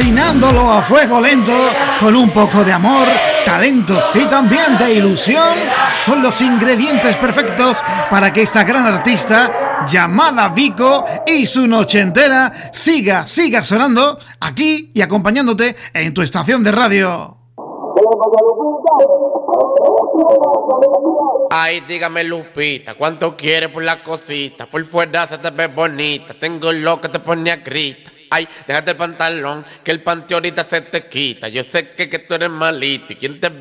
cocinándolo a fuego lento, con un poco de amor, talento y también de ilusión, son los ingredientes perfectos para que esta gran artista llamada Vico y su noche entera siga sonando aquí y acompañándote en tu estación de radio. Ay, dígame Lupita, ¿cuánto quieres por la cosita? Por fuera se te ve bonita, tengo lo que te pone a grita. Ay, déjate el pantalón, que el panty ahorita se te quita. Yo sé que tú eres malita y quien te